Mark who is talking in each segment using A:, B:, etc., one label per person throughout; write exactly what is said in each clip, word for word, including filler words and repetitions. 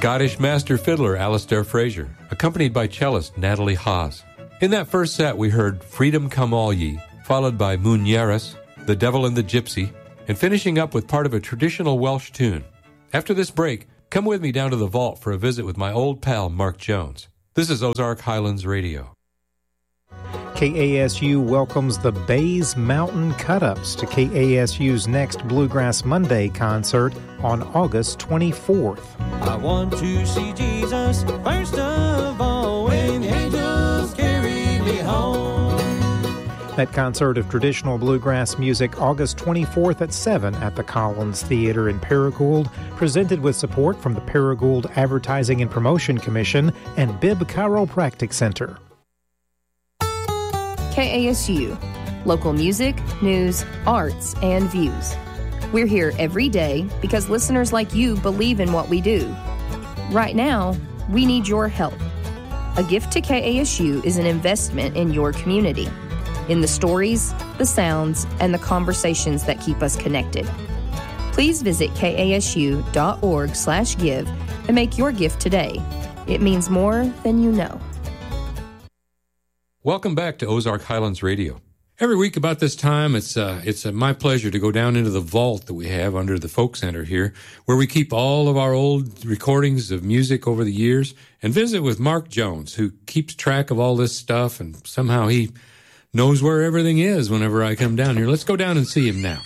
A: Scottish master fiddler Alistair Fraser, accompanied by cellist Natalie Haas. In that first set, we heard Freedom Come All Ye, followed by Munieres, The Devil and the Gypsy, and finishing up with part of a traditional Welsh tune. After this break, come with me down to the vault for a visit with my old pal Mark Jones. This is Ozark Highlands Radio.
B: K A S U welcomes the Bays Mountain Cut-Ups to K A S U's next Bluegrass Monday concert on August twenty-fourth.
C: I want to see Jesus first of all when the angels carry me home.
B: That concert of traditional bluegrass music, August twenty-fourth at seven at the Collins Theater in Paragould, presented with support from the Paragould Advertising and Promotion Commission and Bibb Chiropractic Center.
D: K A S U, local music, news, arts, and views. We're here every day because listeners like you believe in what we do. Right now, we need your help. A gift to K A S U is an investment in your community, in the stories, the sounds, and the conversations that keep us connected. Please visit kasu.org slash give and make your gift today. It means more than you know.
A: Welcome back to Ozark Highlands Radio. Every week about this time, it's uh, it's uh, my pleasure to go down into the vault that we have under the Folk Center here, where we keep all of our old recordings of music over the years, and visit with Mark Jones, who keeps track of all this stuff, and somehow he knows where everything is whenever I come down here. Let's go down and see him now.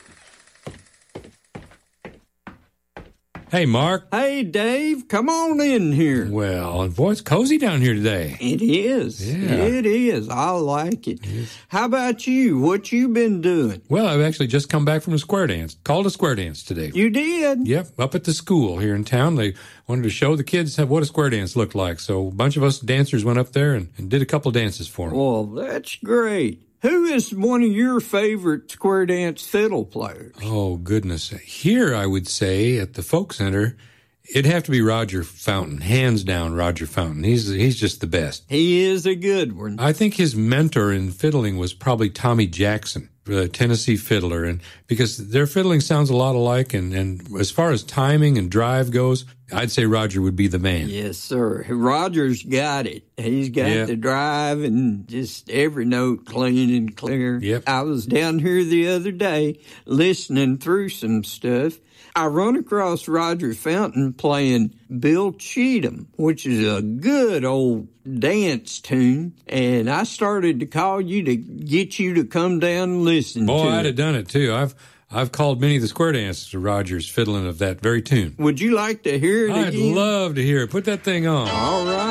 A: Hey, Mark.
E: Hey, Dave. Come on in here.
A: Well, boy, it's cozy down here today.
E: It is.
A: Yeah.
E: It is. I like it. it How about you? What you been doing?
A: Well, I've actually just come back from a square dance. Called a square dance today.
E: You did?
A: Yep, up at the school here in town. They wanted to show the kids what a square dance looked like. So a bunch of us dancers went up there and, and did a couple dances for them.
E: Well, that's great. Who is one of your favorite square dance fiddle players?
A: Oh, goodness. Here, I would say, at the Folk Center, it'd have to be Roger Fountain. Hands down, Roger Fountain. He's he's just the best.
E: He is a good one.
A: I think his mentor in fiddling was probably Tommy Jackson, the Tennessee fiddler, and because their fiddling sounds a lot alike, and, and as far as timing and drive goes, I'd say Roger would be the man.
E: Yes, sir. Roger's got it. He's got
A: yep.
E: the drive and just every note clean and clear.
A: Yep.
E: I was down here the other day listening through some stuff. I run across Roger Fountain playing Bill Cheatham, which is a good old dance tune, and I started to call you to get you to come down and listen
A: Boy,
E: to
A: I'd
E: it.
A: have done it, too. I've I've called many of the square dances to Roger's fiddling of that very tune.
E: Would you like to hear it
A: I'd
E: again?
A: love to hear it. Put that thing on.
E: All right.